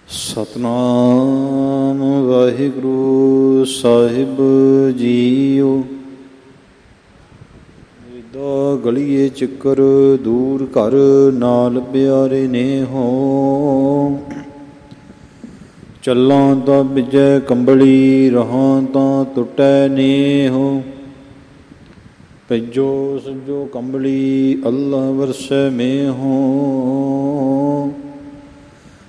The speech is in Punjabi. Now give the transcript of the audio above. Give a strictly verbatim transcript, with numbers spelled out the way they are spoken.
ਸਤਿਨਾਮ ਵਾਹਿਗੁਰੂ ਸਾਹਿਬ ਜੀਓ। ਵਿਦਾ ਗਲੀਏ ਚੱਕਰ ਦੂਰ ਘਰ ਨਾਲ ਪਿਆਰੇ ਨੇ ਹੋ। ਚੱਲਾਂ ਤਾਂ ਬਿਜੈ ਕੰਬਲੀ ਰਹਾਂ ਤਾਂ ਟੁੱਟੈ ਨੇ ਹੋ। ਭਿਜੋ ਸਜੋ ਕੰਬਲੀ ਅੱਲਾ ਵਰਸੈ ਮੇ ਹੋ।